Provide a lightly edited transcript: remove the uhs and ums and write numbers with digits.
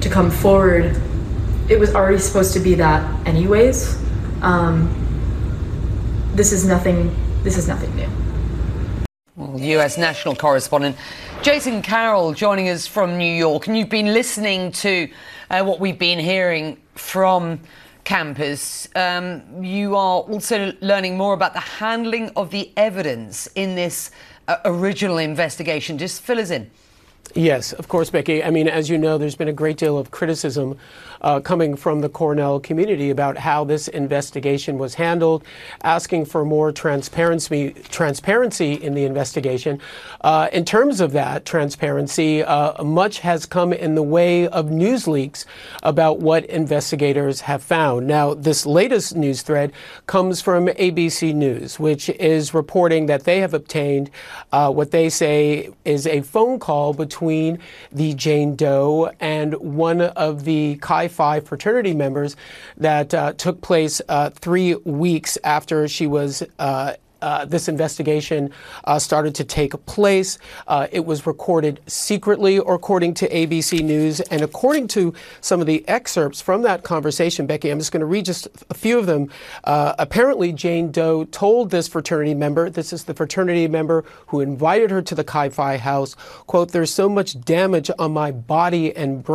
to come forward. It was already supposed to be that anyways. This is nothing new. Well, US national correspondent Jason Carroll joining us from New York. And you've been listening to what we've been hearing from campus. You are also learning more about the handling of the evidence in this original investigation. Just fill us in. Yes, of course, Becky. I mean, as you know, there's been a great deal of criticism coming from the Cornell community about how this investigation was handled, asking for more transparency in the investigation. In terms of that transparency, much has come in the way of news leaks about what investigators have found. Now, this latest news thread comes from ABC News, which is reporting that they have obtained what they say is a phone call between the Jane Doe and one of the Chi Phi fraternity members that took place 3 weeks after she was this investigation started to take place. It was recorded secretly, according to ABC News. And according to some of the excerpts from that conversation, Becky, I'm just going to read just a few of them. Apparently, Jane Doe told this fraternity member, this is the fraternity member who invited her to the Chi Phi house, quote, "There's so much damage on my body and brain